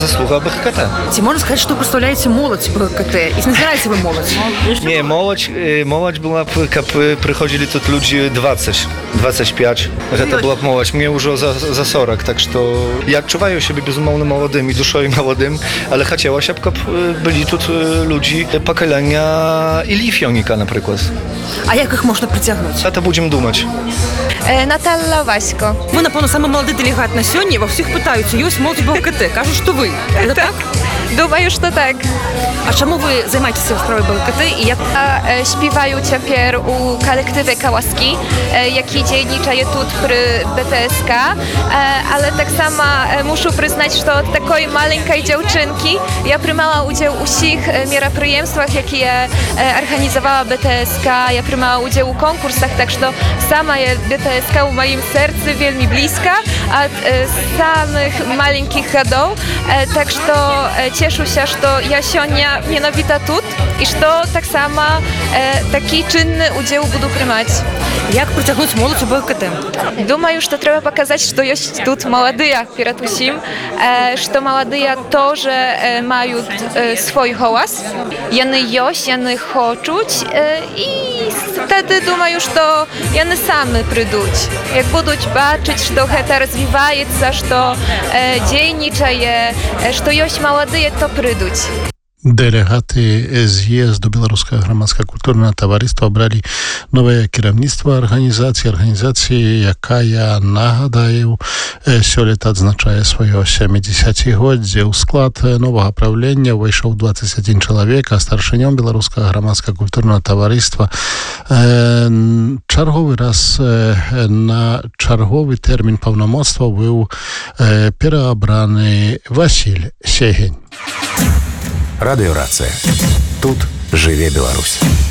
Заслуга БХКТ. Ці можна сказаць, што прадстаўляеце моладзь БХКТ? І назіраеце вы моладзь? Nie, молодь была, каб прыходзілі тут людзі 20-25. Гэта была б моладзь. Мне ўжо за 40, так што я адчуваю сябе безумоўна маладым і душой маладым, але хацелася б, каб былі тут людзі пакалення Іллі Фіоніка, напрыклад. А як іх можна прыцягнуць? Гэта будзем думаць. Наталла Васько. Вы, напэўна, самы малады дэлегат на сёння, ва ўсіх пытаюцца, ёсць моладзь БХКТ, кажуць, што вы. Это так? Думаю, что так. А чаму вы займаецеся справай БХКТ і як? Śpiewają цяпер у калектыве Каласки, які дзейнічае тут пры БТСК, але таксама мушу прызнаць, што ад такой маленькай дзяўчынкі я прымала ўдзел у ўсіх мерапрыемствах, якія арганізавала БТСК, я прымала ўдзел у конкурсах, так што самая БТСК ў маім сэрцы вельмі блізка ад самых маленькіх гадоў, так што цешуся, што я сёння менавіта тут і што таксама такі чынны ўдзел буду прымаць. Як прыцягнуць моладзь у БХКТ? Думаю, што трэба паказаць, што ёсць тут маладыя перад усім, што маладыя тоже маюць свой голас. Яны ёсць, яны хочуць і тады думаю, што яны самі прыйдуць. Як будуць бачыць, што гэта развіваецца, што дзейнічае, што ёсць маладыя, то прыйдуць. Дэлегаты з'езду Беларускага грамадска-культурнага таварыства абралі новае кіраўніцтва арганізацыі, якая, нагадаю, сёлета адзначае сваё 70-годдзе. У склад новага правлення ўвайшоў 21 чалавек, а старшынём Беларускага грамадска-культурнага таварыства чарговы раз на чарговы тэрмін паўнамоцтва быў пераабраны Васіль Сегень. Радыёрацыя. Тут жыве Беларусь.